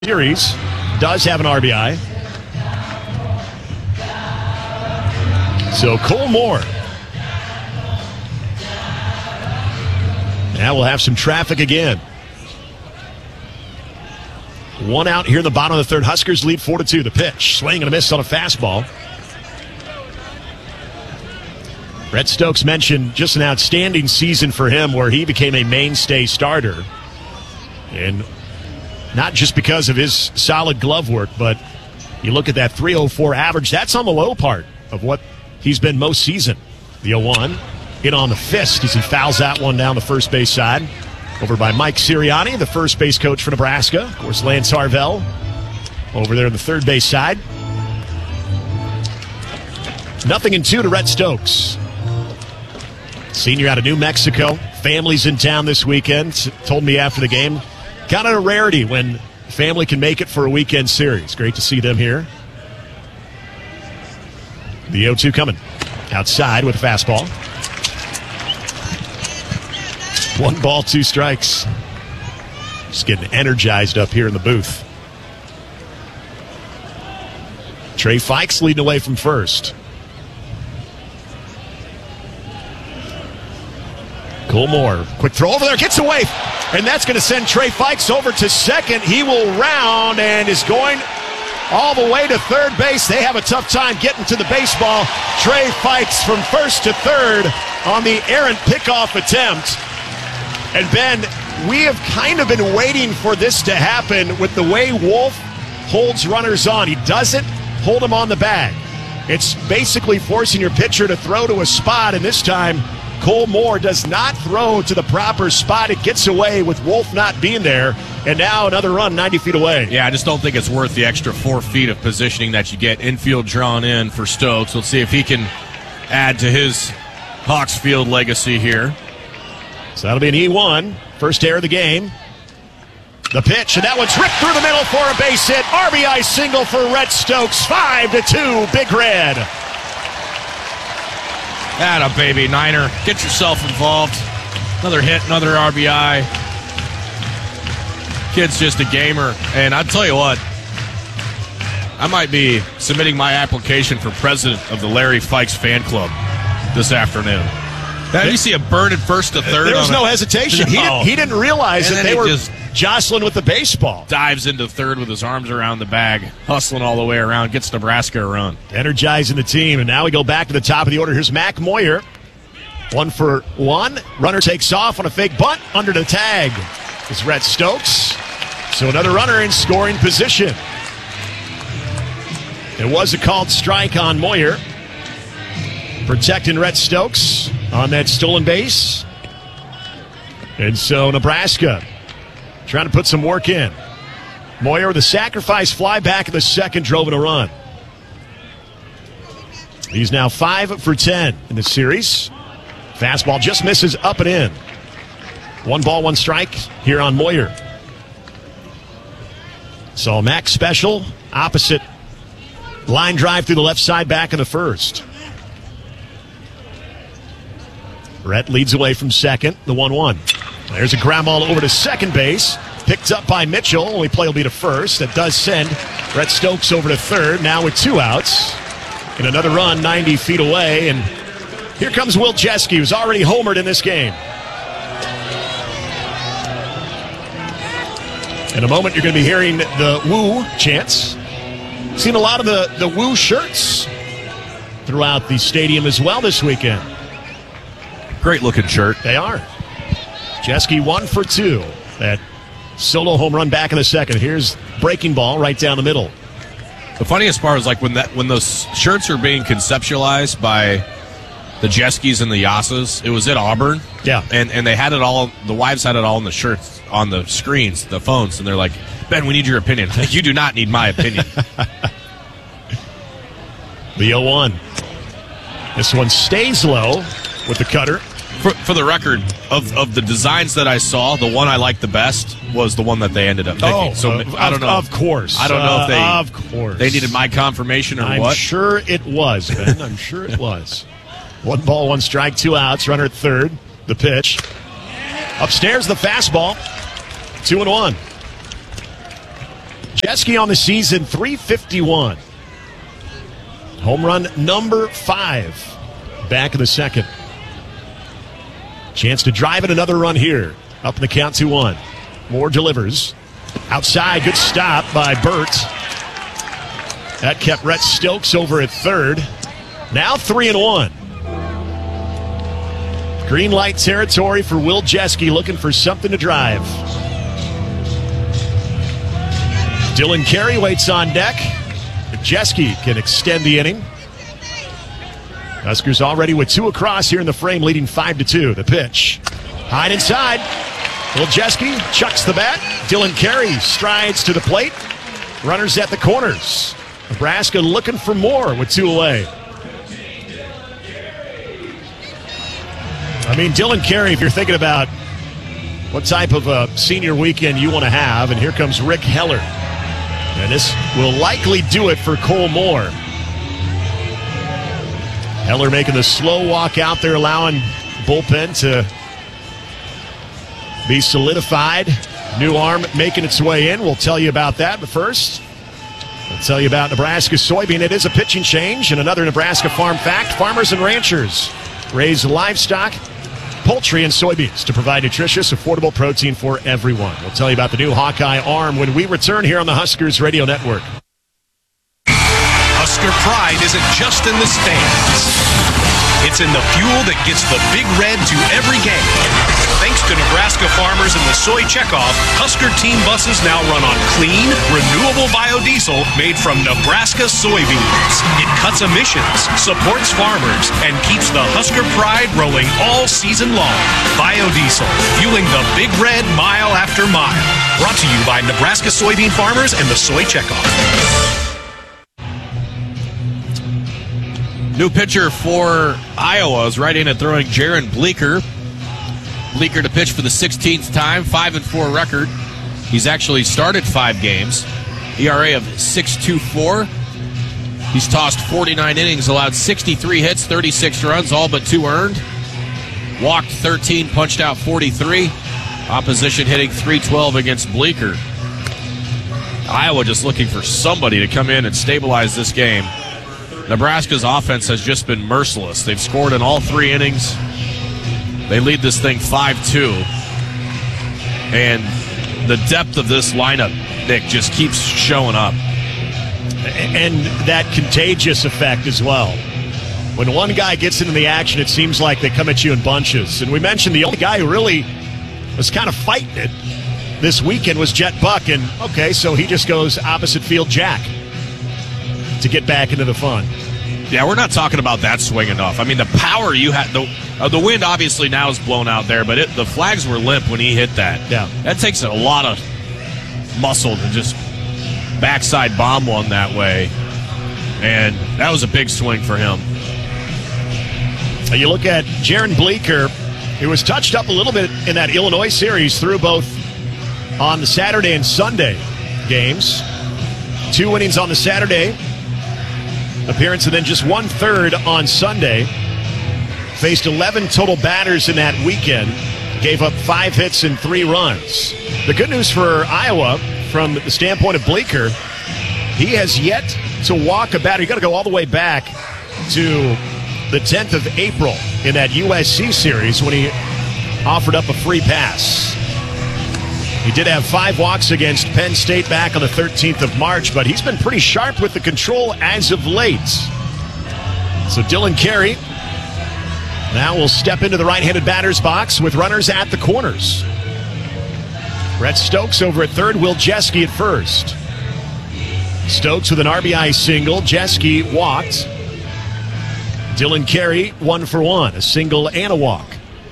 Series does have an RBI. So Cole Moore. Now we'll have some traffic again. One out here in the bottom of the third. Huskers lead 4-2. The pitch. Swing and a miss on a fastball. Rhett Stokes mentioned just an outstanding season for him where he became a mainstay starter. And not just because of his solid glove work, but you look at that 304 average, that's on the low part of what he's been most season. The 0-1, in on the fist as he fouls that one down the first base side. Over by Mike Sirianni, the first base coach for Nebraska. Of course, Lance Harvell over there on the third base side. 0-2 to Rhett Stokes. Senior out of New Mexico. Family's in town this weekend. Told me after the game, kind of a rarity when family can make it for a weekend series. Great to see them here. The 0-2 coming. Outside with a fastball. 1 ball, 2 strikes. Just getting energized up here in the booth. Trey Fikes leading away from first. Cole Moore, quick throw over there, gets away. And that's going to send Trey Fikes over to second. He will round and is going all the way to third base. They have a tough time getting to the baseball. Trey Fikes from first to third on the errant pickoff attempt. And Ben, we have kind of been waiting for this to happen with the way Wolf holds runners on. He doesn't hold them on the bag. It's basically forcing your pitcher to throw to a spot, and this time Cole Moore does not throw to the proper spot. It gets away with Wolf not being there, and now another run 90 feet away. Yeah, I just don't think it's worth the extra 4 feet of positioning that you get infield drawn in for Stokes. Let's see if he can add to his Hawks Field legacy here. So that'll be an E1, first error of the game. The pitch, and that one's ripped through the middle for a base hit. RBI single for Rhett Stokes, 5-2, Big Red. Atta baby, Niner. Get yourself involved. Another hit, another RBI. Kid's just a gamer. And I'll tell you what, I might be submitting my application for president of the Larry Fikes fan club this afternoon. Now, you see a bird at first to third. There was no hesitation. No. He didn't realize that they were just jostling with the baseball. Dives into third with his arms around the bag, hustling all the way around, gets Nebraska a run. Energizing the team, and now we go back to the top of the order. Here's Mac Moyer. 1-for-1. Runner takes off on a fake bunt. Under the tag is Rhett Stokes. So another runner in scoring position. It was a called strike on Moyer. Protecting Rhett Stokes on that stolen base. And so Nebraska trying to put some work in. Moyer with a sacrifice fly back in the second, drove in a run. He's now 5 for 10 in the series. Fastball just misses up and in. 1 ball, 1 strike here on Moyer. So Max special, opposite line drive through the left side back in the first. Rhett leads away from second, the 1-1. There's a ground ball over to second base. Picked up by Mitchell. Only play will be to first. That does send Rhett Stokes over to third. Now with 2 outs. And another run 90 feet away. And here comes Will Jeske, who's already homered in this game. In a moment, you're going to be hearing the Woo chants. Seen a lot of the Woo shirts throughout the stadium as well this weekend. Great looking shirt. They are. Jeske 1 for 2. That solo home run back in the second. Here's breaking ball right down the middle. The funniest part is like when those shirts are being conceptualized by the Jeskes and the Yassas, it was at Auburn. Yeah. And they had it all, the wives had it all in the shirts, on the screens, the phones, and they're like, Ben, we need your opinion. You do not need my opinion. The 0-1. This one stays low with the cutter. For the record, of the designs that I saw, the one I liked the best was the one that they ended up picking. Oh, so I don't know. Of course. I don't know if they needed my confirmation or what. I'm sure it was, Ben. I'm sure it was. 1 ball, 1 strike, 2 outs. Runner at third. The pitch. Upstairs, the fastball. 2-1. Jeske on the season, 351. Home run number 5. Back in the second. Chance to drive in another run here. Up in the count 2-1. Moore delivers. Outside, good stop by Burt. That kept Rhett Stokes over at third. Now 3-1. Green light territory for Will Jeske, looking for something to drive. Dylan Carey waits on deck. Jeske can extend the inning. Huskers already with 2 across here in the frame, leading 5-2. The pitch. High and inside. Will Jeske chucks the bat. Dylan Carey strides to the plate. Runners at the corners. Nebraska looking for more with 2 away. I mean, Dylan Carey, if you're thinking about what type of a senior weekend you want to have, and here comes Rick Heller. And this will likely do it for Cole Moore. Heller making the slow walk out there, allowing bullpen to be solidified. New arm making its way in. We'll tell you about that. But first, we'll tell you about Nebraska soybean. It is a pitching change. And another Nebraska farm fact. Farmers and ranchers raise livestock, poultry, and soybeans to provide nutritious, affordable protein for everyone. We'll tell you about the new Hawkeye arm when we return here on the Huskers Radio Network. Husker pride isn't just in the stands. It's in the fuel that gets the Big Red to every game. Thanks to Nebraska farmers and the soy checkoff, Husker team buses now run on clean, renewable biodiesel made from Nebraska soybeans. It cuts emissions, supports farmers, and keeps the Husker pride rolling all season long. Biodiesel, fueling the Big Red mile after mile. Brought to you by Nebraska soybean farmers and the soy checkoff. New pitcher for Iowa is right in and throwing Jaron Bleeker. Bleeker to pitch for the 16th time, 5-4 record. He's actually started 5 games. ERA of 6.24. He's tossed 49 innings, allowed 63 hits, 36 runs, all but 2 earned. Walked 13, punched out 43. Opposition hitting .312 against Bleeker. Iowa just looking for somebody to come in and stabilize this game. Nebraska's offense has just been merciless. They've scored in all 3 innings. They lead this thing 5-2. And the depth of this lineup, Nick, just keeps showing up. And that contagious effect as well. When one guy gets into the action, it seems like they come at you in bunches. And we mentioned the only guy who really was kind of fighting it this weekend was Jet Buck. And, okay, so he just goes opposite field jack to get back into the fun. Yeah, we're not talking about that swing enough. I mean, the power you had, the wind obviously now is blown out there, but the flags were limp when he hit that. Yeah. That takes a lot of muscle to just backside bomb one that way. And that was a big swing for him. You look at Jaron Bleeker, who was touched up a little bit in that Illinois series, through both on the Saturday and Sunday games. 2 innings on the Saturday appearance, and then just 1/3 on Sunday. Faced 11 total batters in that weekend. Gave up 5 hits and 3 runs. The good news for Iowa, from the standpoint of Bleeker, he has yet to walk a batter. You got to go all the way back to the 10th of April in that USC series when he offered up a free pass. He did have 5 walks against Penn State back on the 13th of March, but he's been pretty sharp with the control as of late. So Dylan Carey now will step into the right-handed batter's box with runners at the corners. Rhett Stokes over at third, Will Jeske at first. Stokes with an RBI single, Jeske walked. Dylan Carey 1 for 1, a single and a walk.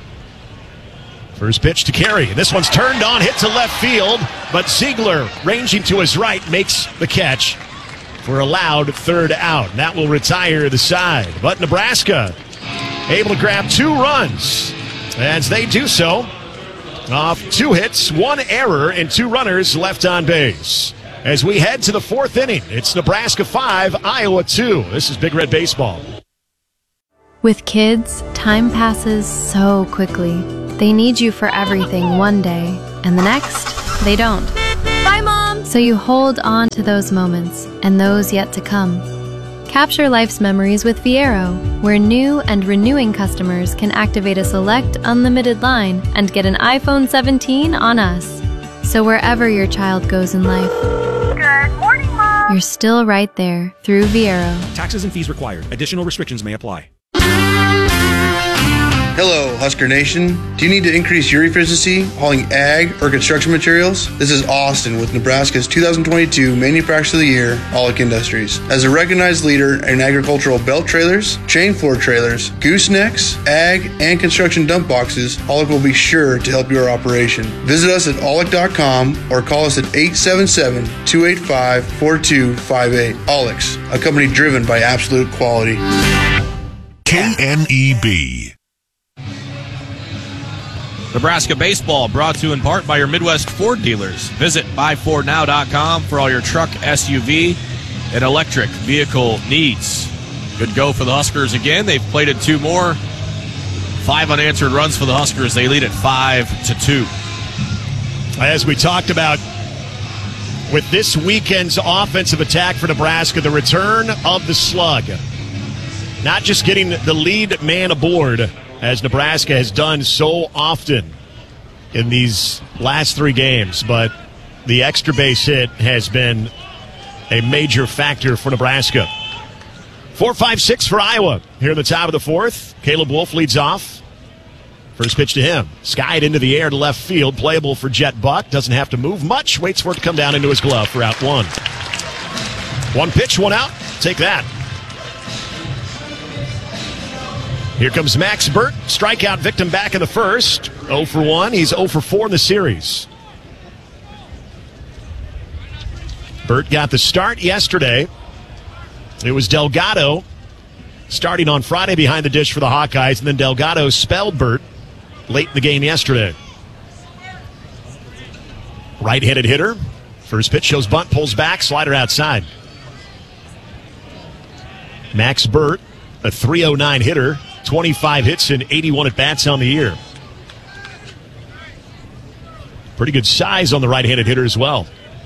First pitch to Carey. This one's turned on, hit to left field, but Ziegler, ranging to his right, makes the catch for a loud third out. And that will retire the side. But Nebraska able to grab 2 runs as they do so off 2 hits, 1 error, and 2 runners left on base. As we head to the 4th inning, it's Nebraska 5, Iowa 2. This is Big Red Baseball. With kids, time passes so quickly. They need you for everything one day, and the next, they don't. Bye, Mom! so you hold on to those moments and those yet to come. Capture life's memories with Viero, where new and renewing customers can activate a select unlimited line and get an iPhone 17 on us. So wherever your child goes in life, Good morning, Mom. you're still right there through Viero. Taxes and fees required. Additional restrictions may apply. Hello, Husker Nation. Do you need to increase your efficiency hauling ag or construction materials? This is Austin with Nebraska's 2022 Manufacturer of the Year, Aulick Industries. As a recognized leader in agricultural belt trailers, chain floor trailers, goosenecks, ag, and construction dump boxes, Aulick will be sure to help your operation. Visit us at aulick.com or call us at 877-285-4258. Aulick's, a company driven by absolute quality. KNEB. Nebraska baseball brought to you in part by your Midwest Ford dealers. Visit buyfordnow.com for all your truck, SUV, and electric vehicle needs. Good go for the Huskers again. They've plated 2 more. 5 unanswered runs for the Huskers. They lead at 5-2. As we talked about with this weekend's offensive attack for Nebraska, the return of the slug. Not just getting the lead man aboard, as Nebraska has done so often in these last 3 games, but the extra base hit has been a major factor for Nebraska. 4-5-6 for Iowa here in the top of the 4th. Caleb Wolf leads off. First pitch to him. Skied into the air to left field. Playable for Jet Buck. Doesn't have to move much. Waits for it to come down into his glove for out 1. 1 pitch, 1 out. Take that. Here comes Max Burt, strikeout victim back in the first. 0 for 1. He's 0 for 4 in the series. Burt got the start yesterday. It was Delgado starting on Friday behind the dish for the Hawkeyes, and then Delgado spelled Burt late in the game yesterday. Right-handed hitter. First pitch shows bunt, pulls back, slider outside. Max Burt, a .309 hitter. 25 hits and 81 at-bats on the year. Pretty good size on the right-handed hitter as well.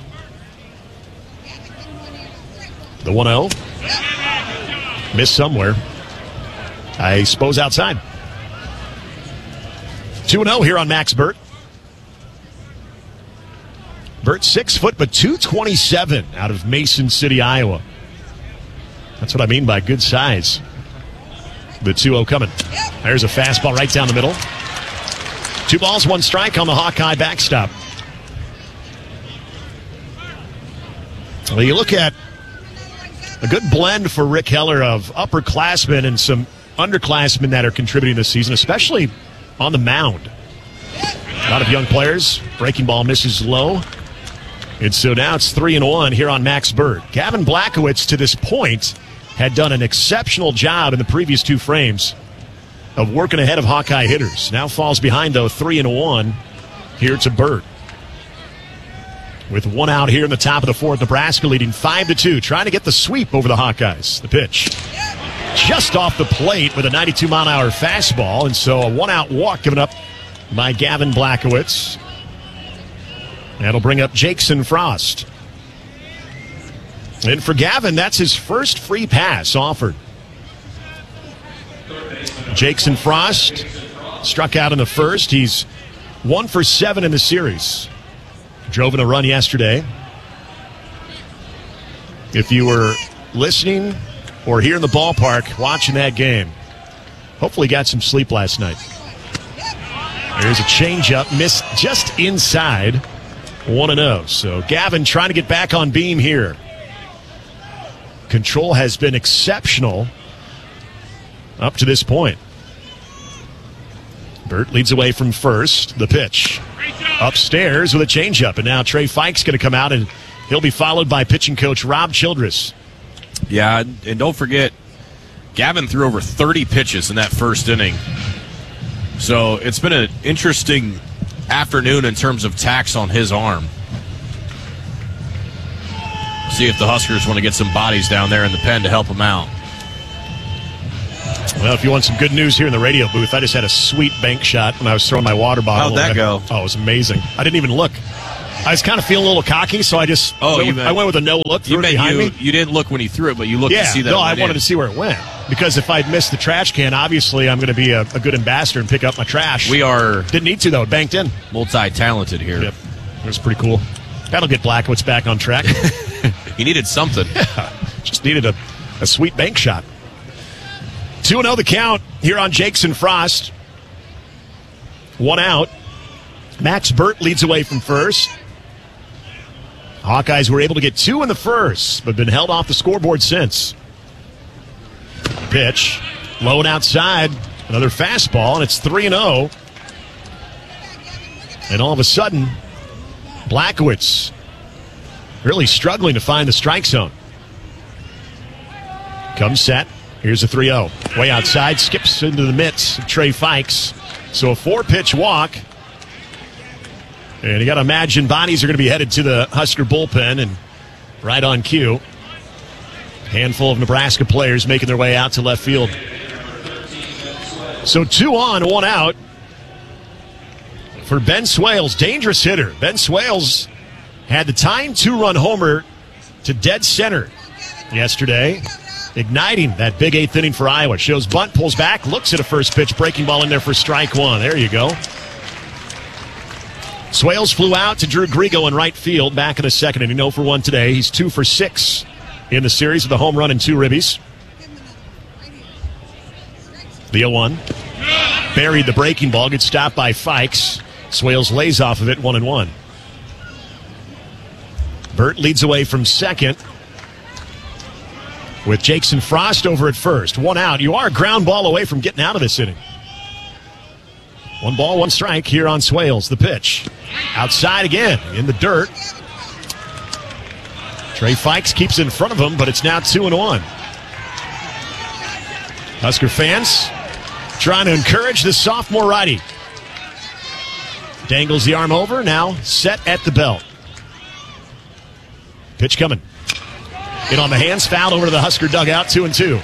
The 1-0. Missed somewhere. I suppose outside. 2-0 here on Max Burt. Burt 6 foot, but 227 out of Mason City, Iowa. That's what I mean by good size. The 2-0 coming. There's a fastball right down the middle. 2 balls, 1 strike on the Hawkeye backstop. Well, you look at a good blend for Rick Heller of upperclassmen and some underclassmen that are contributing this season, especially on the mound. A lot of young players. Breaking ball misses low. And so now it's 3-1 here on Max Burt. Gavin Blackowitz, to this point, had done an exceptional job in the previous 2 frames of working ahead of Hawkeye hitters. Now falls behind, though, 3-1 here to Burt. With 1 out here in the top of the 4th, Nebraska leading 5-2, trying to get the sweep over the Hawkeyes. The pitch just off the plate with a 92-mile-an-hour fastball, and so a 1-out walk given up by Gavin Blackowitz. That'll bring up Jackson Frost. And for Gavin, that's his first free pass offered. Jackson Frost struck out in the first. He's 1 for 7 in the series. Drove in a run yesterday. If you were listening or here in the ballpark watching that game, hopefully got some sleep last night. There's a changeup, missed just inside. 1-0. So Gavin trying to get back on beam here. Control has been exceptional up to this point. Burt leads away from first. The pitch upstairs with a changeup. And now Trey Fike's going to come out, and he'll be followed by pitching coach Rob Childress. Yeah, and don't forget, Gavin threw over 30 pitches in that first inning. So it's been an interesting afternoon in terms of tax on his arm. See if the Huskers want to get some bodies down there in the pen to help him out. Well, if you want some good news here in the radio booth, I just had a sweet bank shot when I was throwing my water bottle. How'd that go? Oh, it was amazing. I didn't even look. I was kind of feeling a little cocky, so I just I went with a no look. You didn't look when he threw it, but you looked to see that. No, I wanted to see where it went. Because if I'd missed the trash can, obviously I'm going to be a good ambassador and pick up my trash. Didn't need to, though. It banked in. Multi-talented here. Yep. It was pretty cool. That'll get Blackwood's back on track. He needed something. Yeah, just needed a sweet bank shot. 2-0 the count here on Jakes and Frost. 1 out. Max Burt leads away from first. Hawkeyes were able to get 2 in the first, but been held off the scoreboard since. Pitch. Low and outside. Another fastball, and it's 3-0. And all of a sudden, Blackowitz really struggling to find the strike zone. Comes set. Here's a 3-0. Way outside. Skips into the mitts of Trey Fikes. So a 4-pitch walk. And you got to imagine bodies are going to be headed to the Husker bullpen and right on cue. Handful of Nebraska players making their way out to left field. So 2 on, 1 out for Ben Swales. Dangerous hitter. Ben Swales had the tying 2-run homer to dead center yesterday, igniting that big 8th inning for Iowa. Shows bunt, pulls back, looks at a first pitch, breaking ball in there for strike 1. There you go. Swales flew out to Drew Grigo in right field back in the second inning. 0 for 1 today. He's 2 for 6 in the series with a home run and 2 ribbies. The 0-1. Buried the breaking ball. Good stop by Fikes. Swales lays off of it, 1-1. Burt leads away from second with Jakes and Frost over at first. 1 out. You are a ground ball away from getting out of this inning. 1 ball, 1 strike here on Swales. The pitch. Outside again, in the dirt. Trey Fikes keeps in front of him, but it's now 2-1. Husker fans trying to encourage the sophomore righty. Dangles the arm over, now set at the belt. Pitch coming. In on the hands, fouled over to the Husker dugout, 2-2.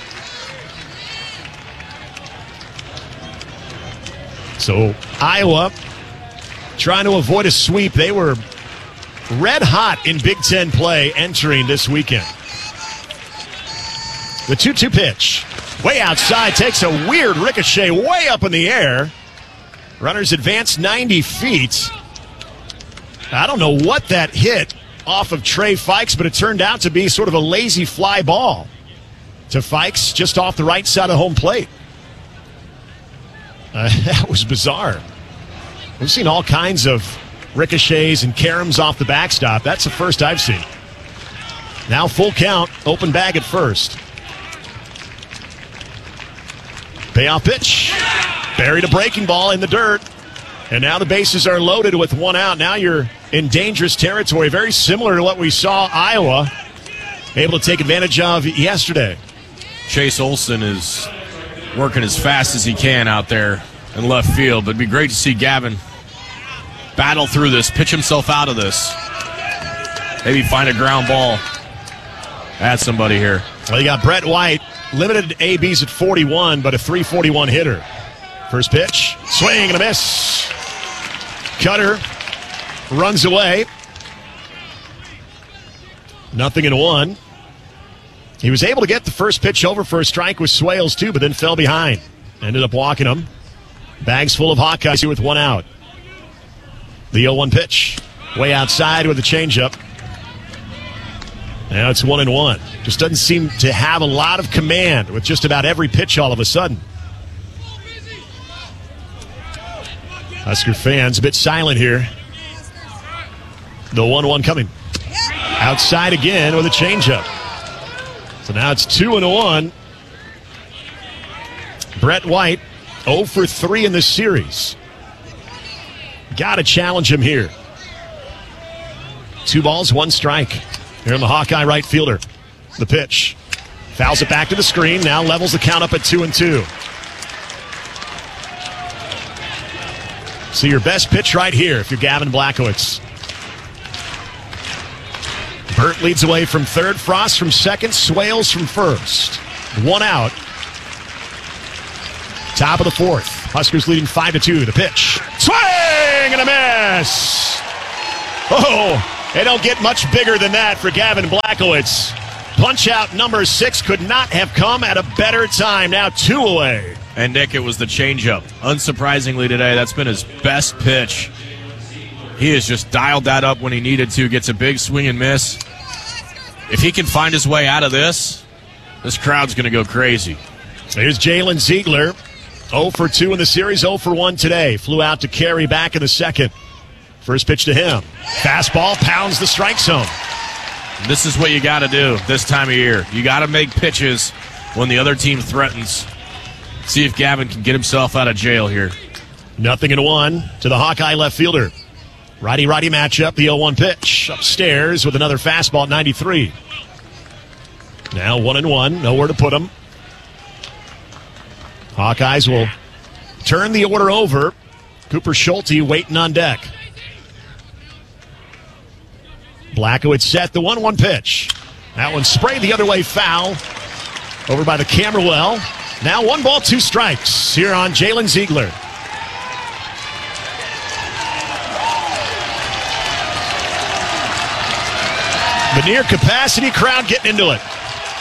So Iowa trying to avoid a sweep. They were red hot in Big Ten play entering this weekend. The 2-2 pitch. Way outside, takes a weird ricochet way up in the air. Runners advance 90 feet. I don't know what that hit off of Trey Fikes, but it turned out to be sort of a lazy fly ball to Fikes just off the right side of home plate. That was bizarre. We've seen all kinds of ricochets and caroms off the backstop. That's the first I've seen. Now full count, open bag at first. Payoff pitch. Buried a breaking ball in the dirt. And now the bases are loaded with 1 out. Now you're in dangerous territory. Very similar to what we saw Iowa able to take advantage of yesterday. Chase Olson is working as fast as he can out there in left field. But it'd be great to see Gavin battle through this, pitch himself out of this. Maybe find a ground ball at somebody here. Well, you got Brett White, limited ABs at 41, but a 341 hitter. First pitch, swing and a miss. Cutter runs away. 0-1. He was able to get the first pitch over for a strike with Swales, too, but then fell behind. Ended up walking him. Bags full of Hawkeyes here with 1 out. The 0-1 pitch. Way outside with a changeup. Now it's 1-1. Just doesn't seem to have a lot of command with just about every pitch all of a sudden. Husker fans a bit silent here. The 1-1 coming. Outside again with a changeup. So now it's 2-1. Brett White 0 for 3 in this series. Got to challenge him here. 2 balls, 1 strike. Here on the Hawkeye right fielder. The pitch. Fouls it back to the screen. Now levels the count up at 2-2. So your best pitch right here if you're Gavin Blackowitz. Burt leads away from third. Frost from second. Swales from first. 1 out. Top of the 4th. Huskers leading 5-2. The pitch. Swing and a miss. Oh, they don't get much bigger than that for Gavin Blachowicz. Punch-out number 6 could not have come at a better time. Now 2 away. And, Nick, it was the changeup. Unsurprisingly today, that's been his best pitch. He has just dialed that up when he needed to, gets a big swing and miss. If he can find his way out of this crowd's going to go crazy. Here's Jalen Ziegler. 0 for 2 in the series, 0 for 1 today. Flew out to Carey back in the second. First pitch to him. Fastball pounds the strike zone. This is what you got to do this time of year. You got to make pitches when the other team threatens. See if Gavin can get himself out of jail here. 0-1 to the Hawkeye left fielder. Righty-righty matchup, the 0-1 pitch. Upstairs with another fastball at 93. Now 1-1, nowhere to put him. Hawkeyes will turn the order over. Cooper Schulte waiting on deck. Blachowicz set the 1-1 pitch. That one sprayed the other way, foul. Over by the camera well. Now 1 ball, 2 strikes here on Jalen Ziegler. The near capacity crowd getting into it.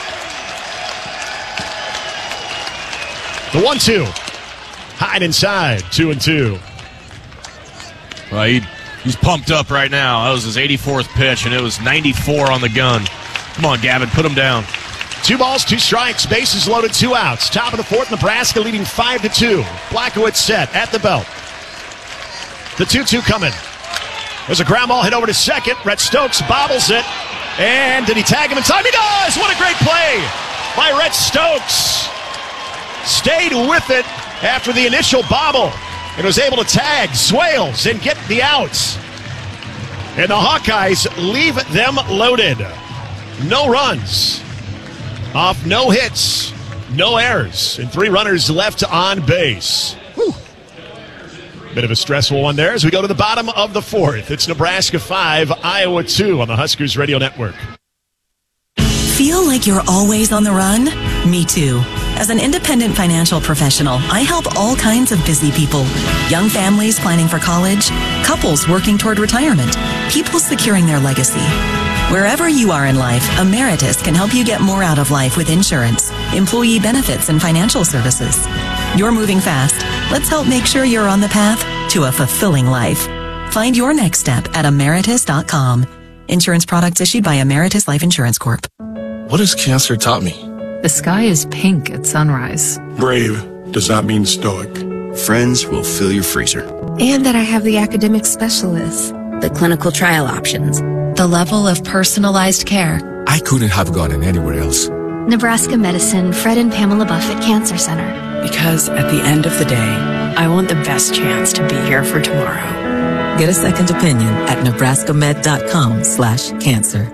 The 1-2. Hide inside, 2-2. Well, he's pumped up right now. That was his 84th pitch, and it was 94 on the gun. Come on, Gavin, put him down. 2 balls, 2 strikes, bases loaded, 2 outs. Top of the 4th, Nebraska leading 5-2. Blachowicz set at the belt. The 2-2 coming. There's a ground ball hit over to second. Rhett Stokes bobbles it. And did he tag him in time? He does! What a great play by Rhett Stokes. Stayed with it after the initial bobble and was able to tag Swales and get the outs. And the Hawkeyes leave them loaded. No runs off no hits, no errors, and 3 runners left on base. Whew. Bit of a stressful one there as we go to the bottom of the 4th. It's Nebraska 5, Iowa 2 on the Huskers Radio Network. Feel like you're always on the run? Me too. As an independent financial professional, I help all kinds of busy people. Young families planning for college, couples working toward retirement, people securing their legacy. Wherever you are in life, Emeritus can help you get more out of life with insurance, employee benefits, and financial services. You're moving fast. Let's help make sure you're on the path to a fulfilling life. Find your next step at Emeritus.com. Insurance products issued by Emeritus Life Insurance Corp. What has cancer taught me? The sky is pink at sunrise. Brave does not mean stoic. Friends will fill your freezer. And that I have the academic specialists, the clinical trial options, the level of personalized care. I couldn't have gotten anywhere else. Nebraska Medicine, Fred and Pamela Buffett Cancer Center. Because at the end of the day, I want the best chance to be here for tomorrow. Get a second opinion at nebraskamed.com/cancer.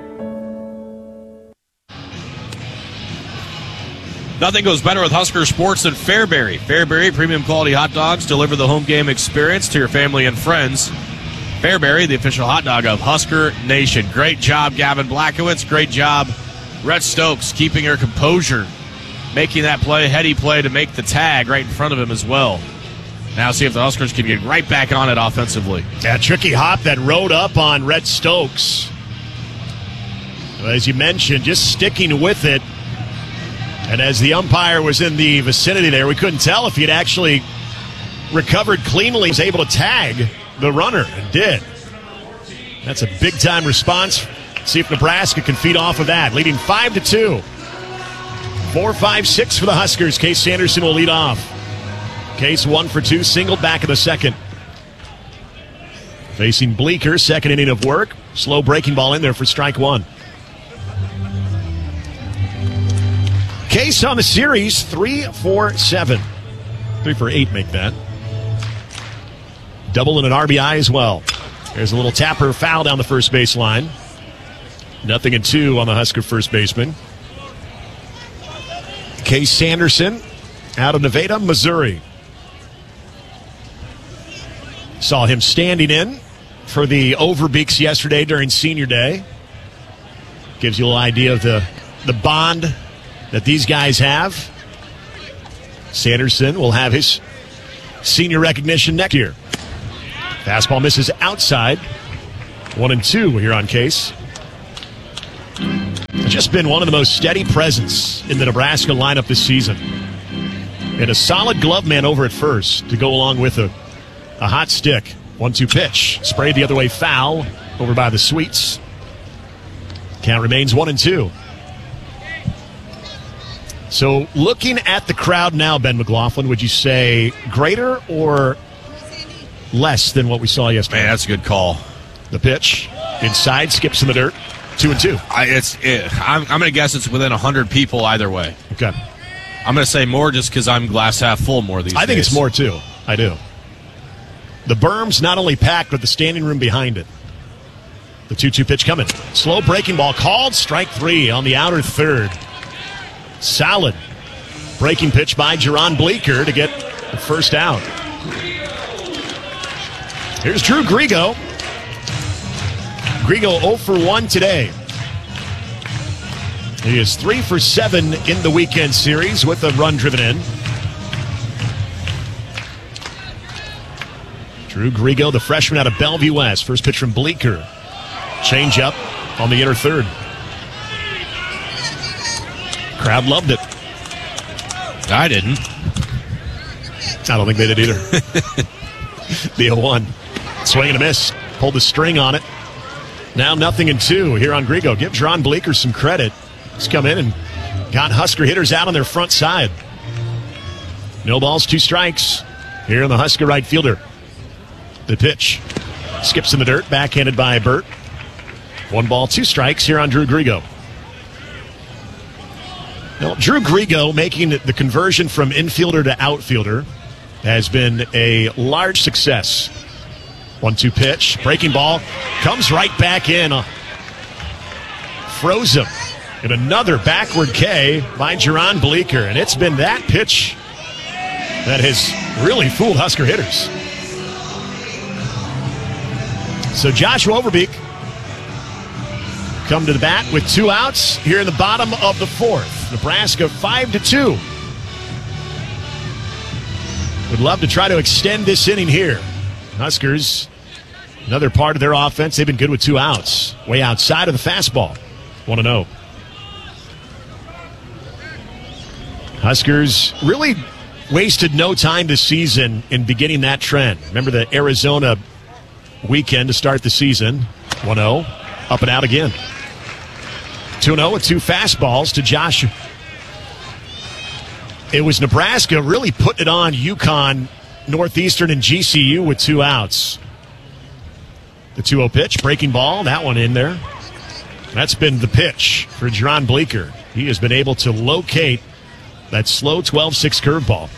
Nothing goes better with Husker sports than Fairbury. Fairbury premium quality hot dogs deliver the home game experience to your family and friends. Fairbury, the official hot dog of Husker Nation. Great job, Gavin Blachowicz. Great job, Rhett Stokes, keeping her composure, making that play, heady play to make the tag right in front of him as well. Now see if the Huskers can get right back on it offensively. That tricky hop that rode up on Rhett Stokes. As you mentioned, just sticking with it. And as the umpire was in the vicinity there, we couldn't tell if he had actually recovered cleanly. He was able to tag the runner and did. That's a big-time response. See if Nebraska can feed off of that. Leading 5-2. 4-5-6 for the Huskers. Case Sanderson will lead off. Case 1 for 2, singled back in the second. Facing Bleeker, second inning of work. Slow breaking ball in there for strike 1. Case on the series, 3-for-7. 3 for 8 make that. Double and an RBI as well. There's a little tapper foul down the first baseline. 0-2 on the Husker first baseman. Case Sanderson out of Nevada, Missouri. Saw him standing in for the Overbeeks yesterday during senior day. Gives you a little idea of the bond that these guys have. Sanderson will have his senior recognition next year. Fastball misses outside. 1-2 here on Case. Just been one of the most steady presence in the Nebraska lineup this season. And a solid glove man over at first to go along with a hot stick. 1-2 pitch. Sprayed the other way, foul over by the Sweets. Count remains 1-2. So looking at the crowd now, Ben McLaughlin, would you say greater or less than what we saw yesterday? Man, that's a good call. The pitch inside, skips in the dirt. 2-2. I'm going to guess it's within 100 people either way. Okay. I'm going to say more just because I'm glass half full more these days. I think it's more, too. I do. The berm's not only packed, but the standing room behind it. The 2-2 pitch coming. Slow breaking ball called. Strike 3 on the outer third. Solid breaking pitch by Jaron Bleeker to get the first out. Here's Drew Grigo. Grigo 0 for 1 today. He is 3 for 7 in the weekend series with a run driven in. Drew Grigo, the freshman out of Bellevue West. First pitch from Bleeker. Change up on the inner third. Crowd loved it. I didn't. I don't think they did either. The 0-1. Swing and a miss. Pulled the string on it. Now 0-2 here on Grigo. Give Jaron Bleeker some credit. He's come in and got Husker hitters out on their front side. No balls, 2 strikes here on the Husker right fielder. The pitch skips in the dirt, backhanded by Burt. 1 ball, 2 strikes here on Drew Grigo. Now, Drew Grigo making the conversion from infielder to outfielder has been a large success. 1-2 pitch, breaking ball, comes right back in. Froze him. And another backward K by Jaron Bleeker. And it's been that pitch that has really fooled Husker hitters. So Joshua Overbeek come to the bat with 2 outs here in the bottom of the 4th. Nebraska 5-2. Would love to try to extend this inning here. Huskers, another part of their offense, they've been good with 2 outs. Way outside of the fastball. 1-0. Huskers really wasted no time this season in beginning that trend. Remember the Arizona weekend to start the season. 1-0. Up and out again. 2-0 with 2 fastballs to Josh. It was Nebraska really putting it on UConn, Northeastern, and GCU with 2 outs. The 2-0 pitch, breaking ball, that one in there. That's been the pitch for Jaron Bleeker. He has been able to locate that slow 12-6 curveball.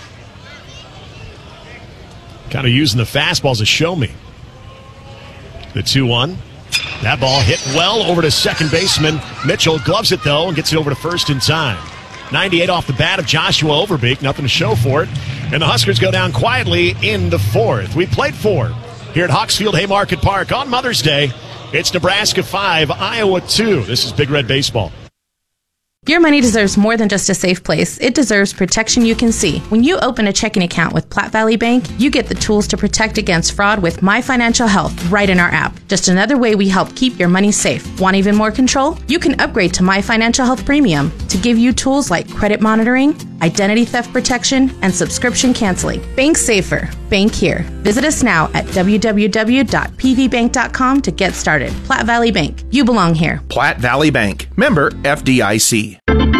Kind of using the fastball as a show me. The 2-1. That ball hit well over to second baseman. Mitchell gloves it, though, and gets it over to first in time. 98 off the bat of Joshua Overbeek. Nothing to show for it. And the Huskers go down quietly in the 4th. We played 4 here at Hawksfield Haymarket Park on Mother's Day. It's Nebraska 5, Iowa 2. This is Big Red Baseball. Your money deserves more than just a safe place. It deserves protection you can see. When you open a checking account with Platte Valley Bank, you get the tools to protect against fraud with My Financial Health right in our app. Just another way we help keep your money safe. Want even more control? You can upgrade to My Financial Health Premium to give you tools like credit monitoring, identity theft protection, and subscription canceling. Bank safer. Bank here. Visit us now at www.pvbank.com to get started. Platte Valley Bank. You belong here. Platte Valley Bank. Member FDIC.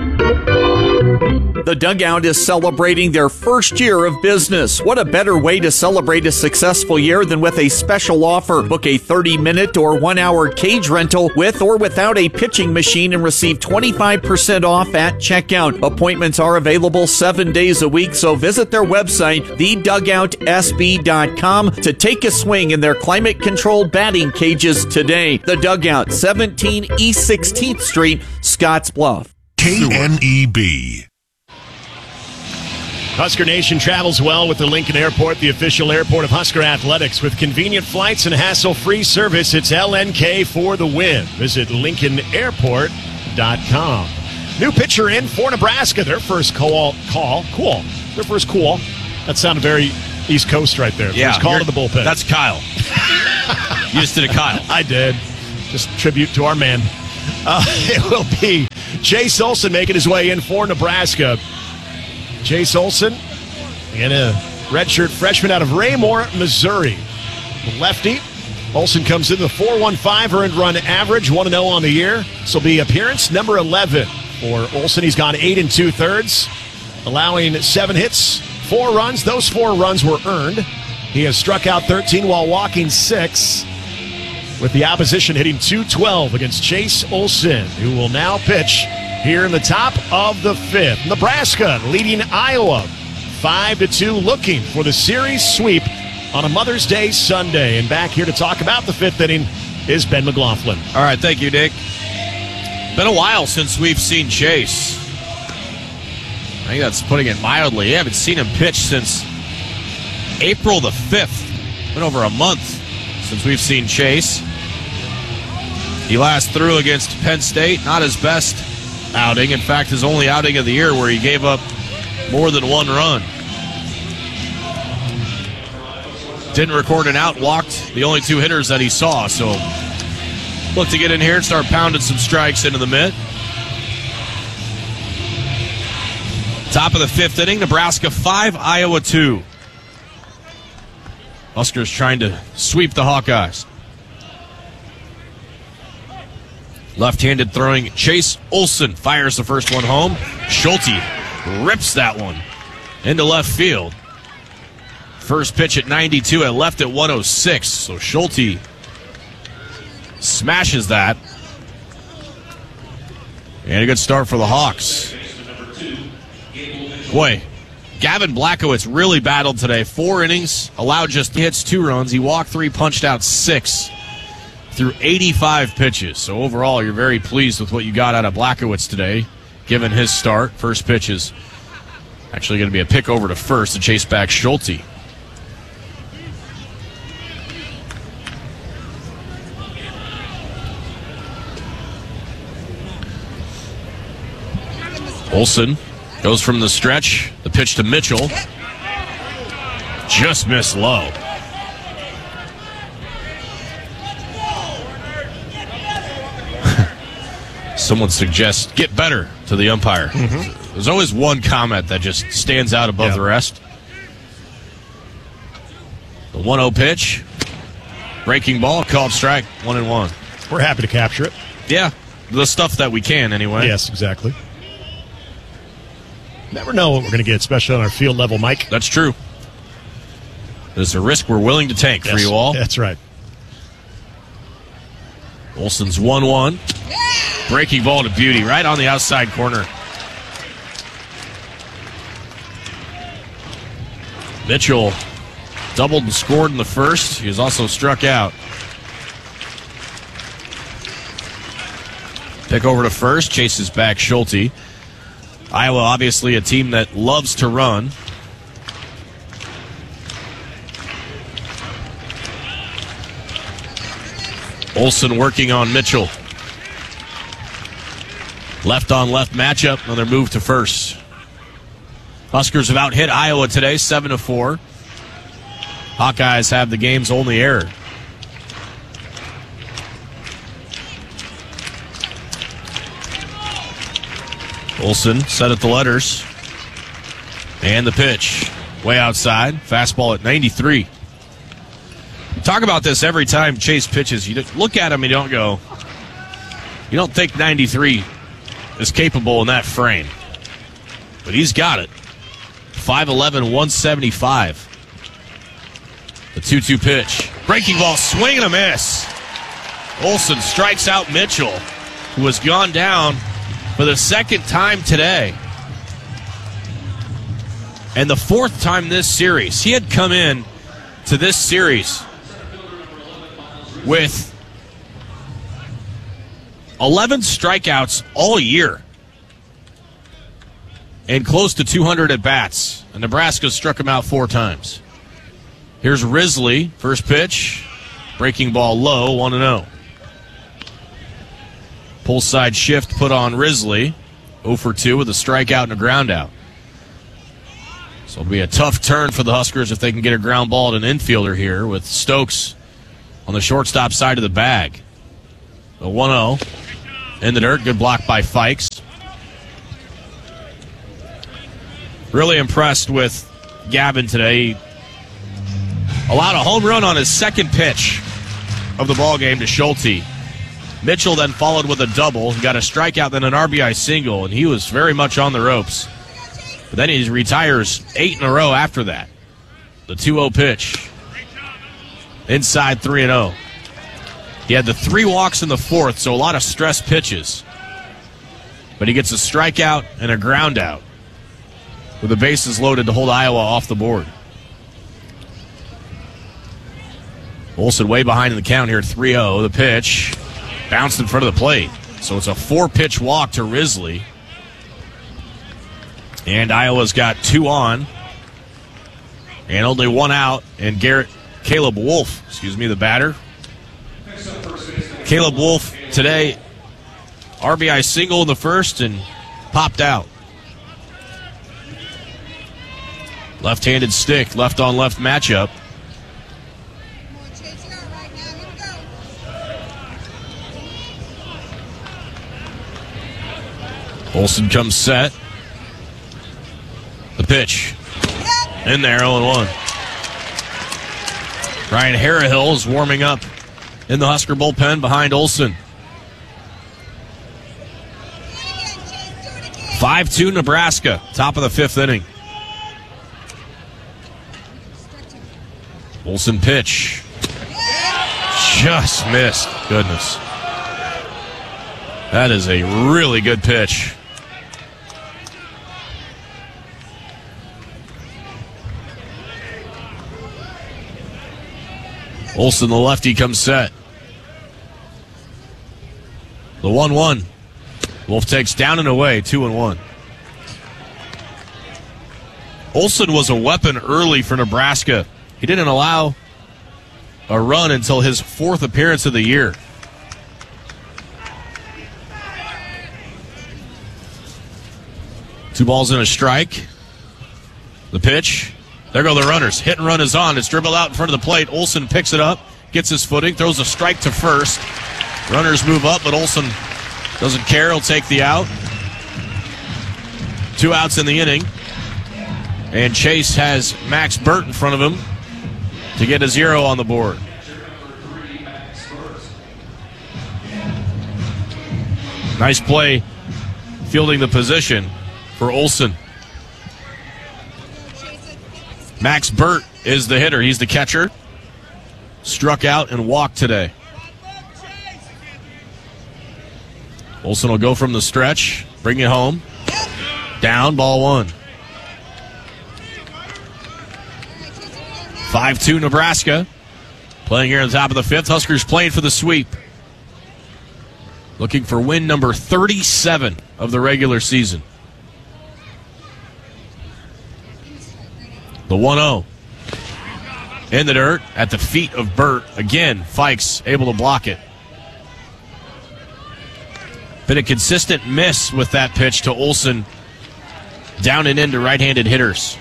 The Dugout is celebrating their first year of business. What a better way to celebrate a successful year than with a special offer. Book a 30-minute or 1-hour cage rental with or without a pitching machine and receive 25% off at checkout. Appointments are available 7 days a week, so visit their website, thedugoutsb.com, to take a swing in their climate-controlled batting cages today. The Dugout, 17 East 16th Street, Scotts Bluff. KNEB. Husker Nation travels well with the Lincoln Airport, the official airport of Husker Athletics. With convenient flights and hassle-free service, it's LNK for the win. Visit LincolnAirport.com. New pitcher in for Nebraska. Their first cool. Their first cool. That sounded very East Coast right there. Yeah, first call to the bullpen. That's Kyle. You just did a Kyle. I did. Just tribute to our man. It will be Chase Olson making his way in for Nebraska. Chase Olson, and a redshirt freshman out of Raymore, Missouri. The lefty. Olson comes in the 4.15 earned run average, 1-0 on the year. This will be appearance number 11 for Olson. He's gone 8 2/3, allowing 7 hits, 4 runs. Those 4 runs were earned. He has struck out 13 while walking 6, with the opposition hitting .212 against Chase Olson, who will now pitch here in the top of the 5th. Nebraska leading Iowa 5-2, looking for the series sweep on a Mother's Day Sunday. And back here to talk about the 5th inning is Ben McLaughlin. All right, thank you, Nick. Been a while since we've seen Chase. I think that's putting it mildly. You haven't seen him pitch since April the 5th. Been over a month since we've seen Chase. He last threw against Penn State. Not his best outing. In fact, his only outing of the year where he gave up more than 1 run. Didn't record an out, walked the only 2 hitters that he saw. So look to get in here and start pounding some strikes into the mitt. Top of the 5th inning, Nebraska 5, Iowa 2. Huskers trying to sweep the Hawkeyes. Left-handed throwing Chase Olson fires the first one home. Schulte rips that one into left field. First pitch at 92 and left at 106. So Schulte smashes that. And a good start for the Hawks. Boy, Gavin Blachowicz really battled today. 4 innings, allowed just hits, 2 runs. He walked 3, punched out 6 through 85 pitches. So overall, you're very pleased with what you got out of Blachowicz today, given his start. First pitch is actually going to be a pick over to first to chase back Schulte. Olson goes from the stretch. The pitch to Mitchell. Just missed low. Someone suggests get better to the umpire. Mm-hmm. There's always one comment that just stands out above the rest. The 1-0 pitch. Breaking ball, called strike, 1-1. We're happy to capture it. Yeah, the stuff that we can anyway. Yes, exactly. Never know what we're going to get, especially on our field level, Mike. That's true. There's a risk we're willing to take for you all. That's right. Olson's 1-1. Breaking ball to Beauty right on the outside corner. Mitchell doubled and scored in the first. He was also struck out. Pick over to first. Chases back Schulte. Iowa, obviously a team that loves to run. Olson working on Mitchell. Left on left matchup. Another move to first. Huskers have out-hit Iowa today, 7-4. Hawkeyes have the game's only error. Olson set at the letters. And the pitch. Way outside. Fastball at 93. Talk about this every time Chase pitches. You look at him and you don't go, you don't think 93 is capable in that frame. But he's got it. 5'11", 175. The 2-2 pitch. Breaking ball, swing and a miss. Olson strikes out Mitchell, who has gone down for the second time today. And the 4th time this series. He had come in to this series with 11 strikeouts all year and close to 200 at-bats. And Nebraska struck him out 4 times. Here's Risley, first pitch. Breaking ball low, 1-0. Pull side shift put on Risley. 0 for 2 with a strikeout and a ground out. So it'll be a tough turn for the Huskers if they can get a ground ball at an infielder here with Stokes on the shortstop side of the bag. The 1-0 in the dirt. Good block by Fikes. Really impressed with Gavin today. He allowed a home run on his second pitch of the ball game to Schulte. Mitchell then followed with a double. He got a strikeout, then an RBI single, and he was very much on the ropes. But then he retires 8 in a row after that. The 2-0 pitch. Inside 3-0. He had the 3 walks in the fourth, so a lot of stress pitches. But he gets a strikeout and a ground out with the bases loaded to hold Iowa off the board. Olsen way behind in the count here, 3-0. The pitch bounced in front of the plate. So it's a 4-pitch walk to Risley. And Iowa's got 2 on. And only 1 out. And Caleb Wolf, the batter. Caleb Wolf today, RBI single in the first and popped out. Left-handed stick, left-on-left matchup. Olsen comes set. The pitch. In there, 0-1. Ryan Harrahill is warming up in the Husker bullpen behind Olsen. 5-2 Nebraska, top of the 5th inning. Olsen pitch. Just missed. Goodness. That is a really good pitch. Olsen, the lefty, comes set. The 1-1. Wolf takes down and away, 2-1. Olsen was a weapon early for Nebraska. He didn't allow a run until his 4th appearance of the year. Two balls and a strike. The pitch. There go the runners. Hit and run is on. It's dribbled out in front of the plate. Olsen picks it up, gets his footing, throws a strike to first. Runners move up, but Olsen doesn't care. He'll take the out. 2 outs in the inning. And Chase has Max Burt in front of him to get a 0 on the board. Nice play fielding the position for Olsen. Max Burt is the hitter. He's the catcher. Struck out and walked today. Olsen will go from the stretch, bring it home. Down, ball 1. 5-2 Nebraska. Playing here on top of the 5th. Huskers playing for the sweep. Looking for win number 37 of the regular season. The 1-0. In the dirt at the feet of Burt. Again, Fikes able to block it. Been a consistent miss with that pitch to Olsen. Down and into right-handed hitters.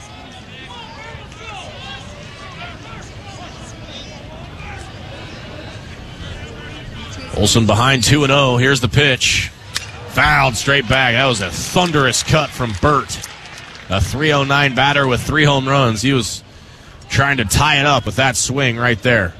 Olsen behind 2-0. Here's the pitch. Fouled straight back. That was a thunderous cut from Burt. A 309 batter with 3 home runs. He was trying to tie it up with that swing right there.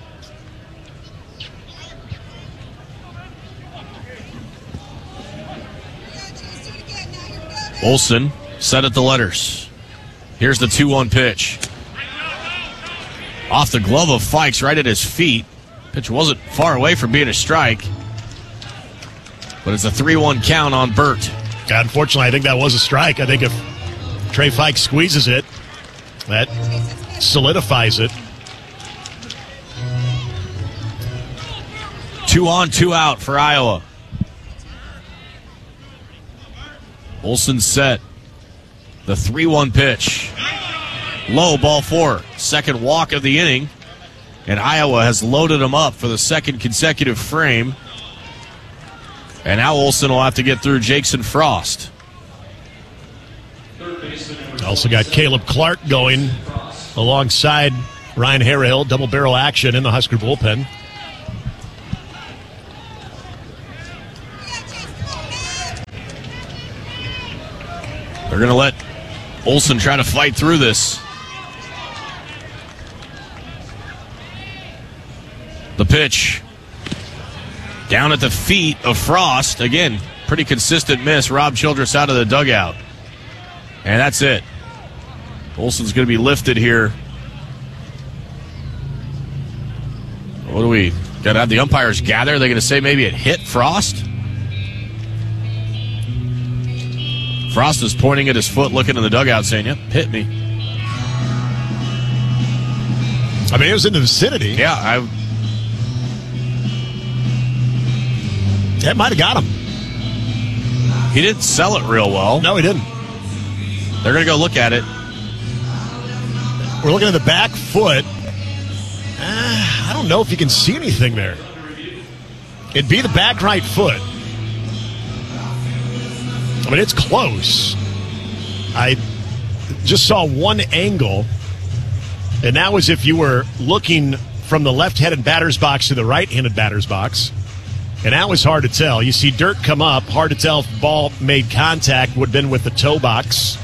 Olsen set at the letters. Here's the 2-1 pitch. Off the glove of Fikes, right at his feet. Pitch wasn't far away from being a strike. But it's a 3-1 count on Burt. Unfortunately, I think that was a strike. I think if Trey Fikes squeezes it, that solidifies it. 2 on, 2 out for Iowa. Olsen set. The 3-1 pitch. Low, ball 4. Second walk of the inning. And Iowa has loaded them up for the second consecutive frame. And now Olsen will have to get through Jackson Frost. Also got Caleb Clark going alongside Ryan Harrihill, double barrel action in the Husker bullpen. They're going to let Olson try to fight through this. The pitch. Down at the feet of Frost. Again, pretty consistent miss. Rob Childress out of the dugout. And that's it. Olson's going to be lifted here. What do we got to have the umpires gather? Are they going to say maybe it hit Frost? Frost is pointing at his foot, looking in the dugout, saying, yep, hit me. I mean, it was in the vicinity. Yeah, that might have got him. He didn't sell it real well. No, he didn't. They're going to go look at it. We're looking at the back foot. I don't know if you can see anything there. It'd be the back right foot. I mean, it's close. I just saw one angle, and that was if you were looking from the left-handed batter's box to the right-handed batter's box, and that was hard to tell. You see dirt come up, hard to tell if the ball made contact, would have been with the toe box.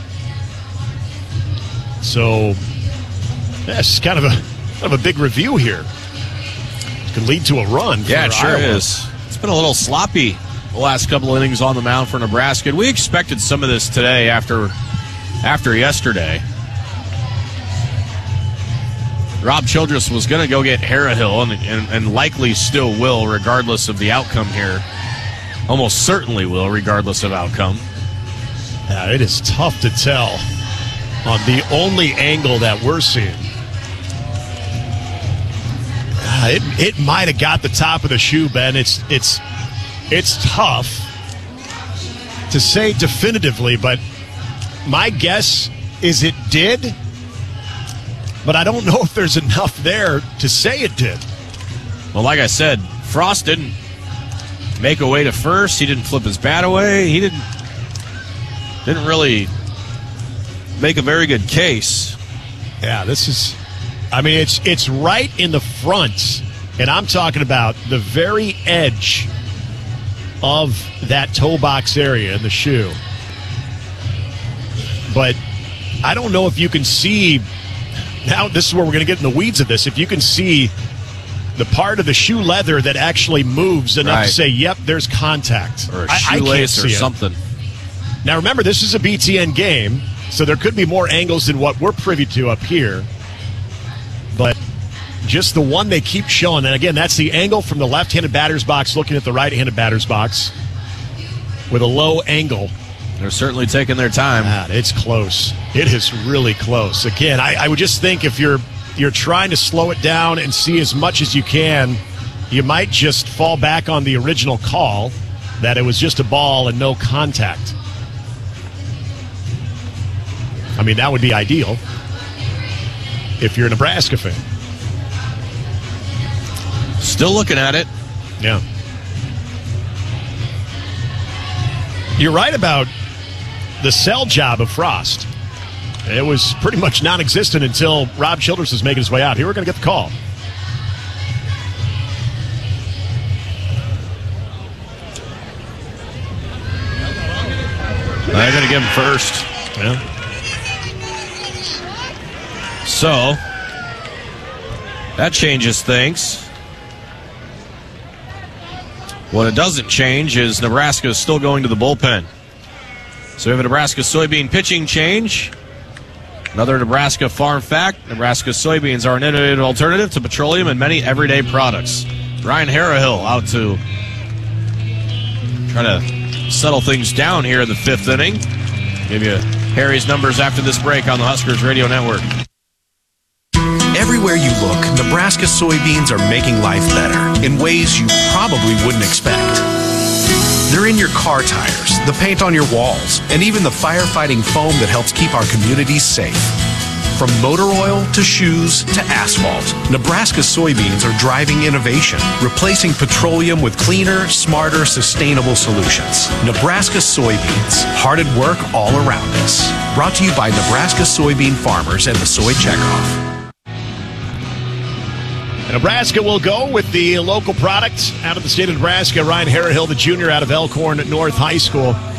So that's kind of a big review here. It could lead to a run. Yeah, it sure Iowa. is. It's been a little sloppy the last couple of innings on the mound for Nebraska. And we expected some of this today after yesterday. Rob Childress was going to go get Harrihill and likely still will, regardless of the outcome here. Almost certainly will, regardless of outcome. Yeah, it is tough to tell on the only angle that we're seeing. It might have got the top of the shoe, Ben. It's tough to say definitively, but my guess is it did. But I don't know if there's enough there to say it did. Well, like I said, Frost didn't make a way to first. He didn't flip his bat away. He didn't really make a very good case. Yeah, this is... I mean, it's right in the front, and I'm talking about the very edge of that toe box area in the shoe. But I don't know if you can see... Now, this is where we're going to get in the weeds of this. If you can see the part of the shoe leather that actually moves enough to say, yep, there's contact. Or a shoelace or something. Now, remember, this is a BTN game, so there could be more angles than what we're privy to up here. But just the one they keep showing. And, again, that's the angle from the left-handed batter's box looking at the right-handed batter's box with a low angle. They're certainly taking their time. God, it's close. It is really close. Again, I would just think if you're trying to slow it down and see as much as you can, you might just fall back on the original call that it was just a ball and no contact. I mean, that would be ideal if you're a Nebraska fan. Still looking at it. Yeah. You're right about the sell job of Frost. It was pretty much non-existent until Rob Childress was making his way out. Here we're going to get the call. They're going to give him first. Yeah. So, that changes things. What it doesn't change is Nebraska is still going to the bullpen. So we have a Nebraska soybean pitching change. Another Nebraska farm fact. Nebraska soybeans are an innovative alternative to petroleum and many everyday products. Ryan Harrihill out to try to settle things down here in the fifth inning. Give you Harry's numbers after this break on the Huskers Radio Network. Everywhere you look, Nebraska soybeans are making life better in ways you probably wouldn't expect. They're in your car tires, the paint on your walls, and even the firefighting foam that helps keep our communities safe. From motor oil to shoes to asphalt, Nebraska soybeans are driving innovation, replacing petroleum with cleaner, smarter, sustainable solutions. Nebraska soybeans, hard at work all around us. Brought to you by Nebraska soybean farmers and the Soy Checkoff. Nebraska will go with the local products out of the state of Nebraska. Ryan Harrahill, the junior out of Elkhorn North High School.